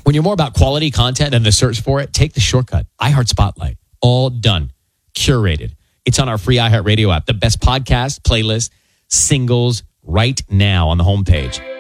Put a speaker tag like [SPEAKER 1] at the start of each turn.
[SPEAKER 1] When you're more about quality content and the search for it, take the shortcut. iHeart Spotlight. All done. Curated. It's on our free iHeartRadio app. The best podcast, playlist, singles right now on the homepage.